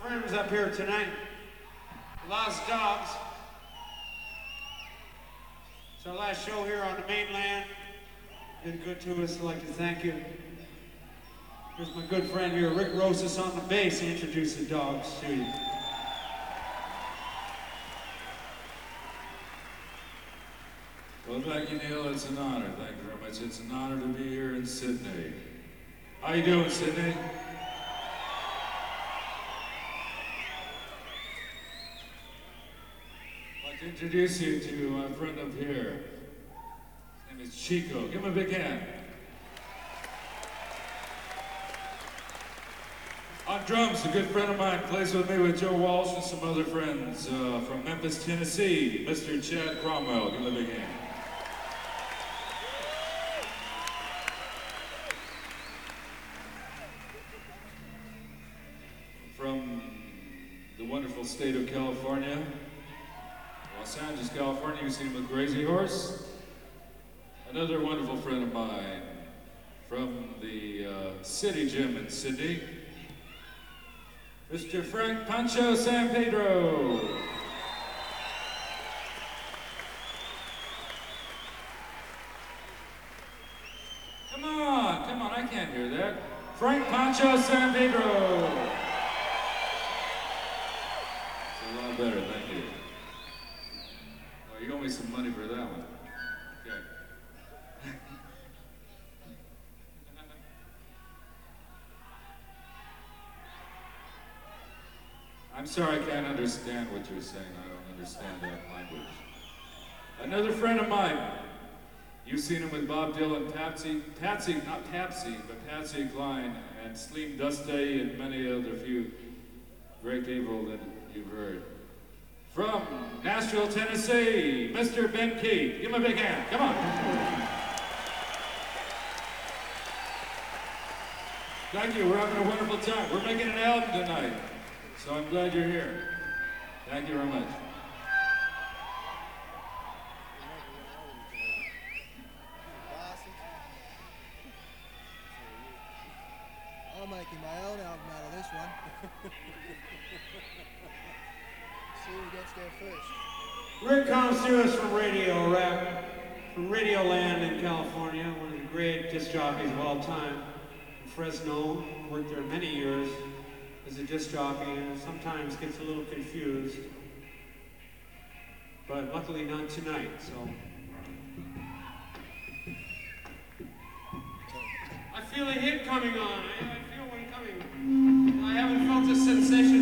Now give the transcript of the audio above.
friends up here tonight. Lost Dogs. It's our last show here on the mainland. Been good to us. I'd like to thank you. Here's my good friend here, Rick Rosas on the bass. He introduced the Dogs to you. Well, thank you, Neil. It's an honor. Thank you very much. It's an honor to be here in Sydney. How you doing, Sydney? I'd like to introduce you to my friend up here. His name is Chico. Give him a big hand. On drums, a good friend of mine plays with me with Joe Walsh and some other friends from Memphis, Tennessee, Mr. Chad Cromwell. Give him a big hand. From the wonderful state of California, Los Angeles, California, you've seen him with Crazy Horse. Another wonderful friend of mine from the City Gym in Sydney, Mr. Frank Pancho San Pedro. Come on, I can't hear that. Frank Pancho San Pedro. It's a lot better, thank you. Oh, you owe me some money for that one. Okay. I'm sorry, I can't understand what you're saying. I don't understand that language. Another friend of mine. You've seen him with Bob Dylan, Patsy, not Patsy, but Patsy Cline, and Sleep Dusty, and many other few great people that you've heard. From Nashville, Tennessee, Mr. Ben Keith. Give him a big hand. Come on. Thank you. We're having a wonderful time. We're making an album tonight. So I'm glad you're here. Thank you very much. I'm making my own album out of this one. See who gets there first. Rick comes to us from Radio Rap, from Radio Land in California, one of the great disc jockeys of all time. In Fresno, worked there many years as a disc jockey, and sometimes gets a little confused. But luckily not tonight, so. I feel a hit coming on. I feel one coming. I haven't felt this sensation